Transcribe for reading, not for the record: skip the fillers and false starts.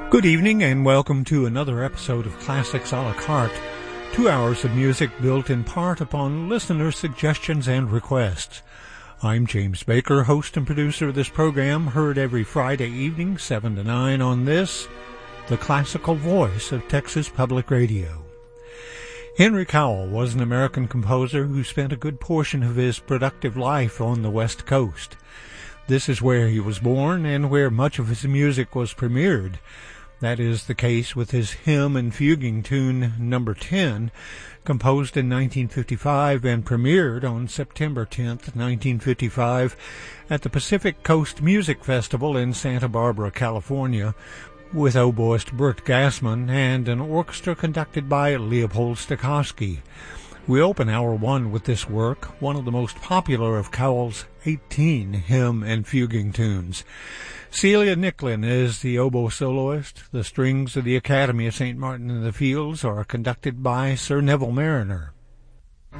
Good evening and welcome to another episode of Classics a la carte, 2 hours of music built in part upon listener suggestions and requests. I'm James Baker, host and producer of this program, heard every Friday evening, 7 to 9 on this, the classical voice of Texas Public Radio. Henry Cowell was an American composer who spent a good portion of his productive life on the West Coast. This is where he was born and where much of his music was premiered. That is the case with his hymn and fuguing tune No. 10, composed in 1955 and premiered on September 10, 1955, at the Pacific Coast Music Festival in Santa Barbara, California, with oboist Bert Gassman and an orchestra conducted by Leopold Stokowski. We open Hour 1 with this work, one of the most popular of Cowell's 18 hymn and fuguing tunes. Celia Nicklin is the oboe soloist. The strings of the Academy of St. Martin in the Fields are conducted by Sir Neville Mariner.